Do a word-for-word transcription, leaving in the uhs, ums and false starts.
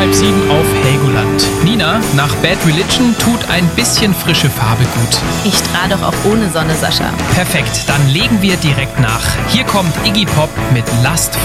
halb sieben auf Helgoland. Nina, nach Bad Religion tut ein bisschen frische Farbe gut. Ich strahl doch auch ohne Sonne, Sascha. Perfekt, dann legen wir direkt nach. Hier kommt Iggy Pop mit Last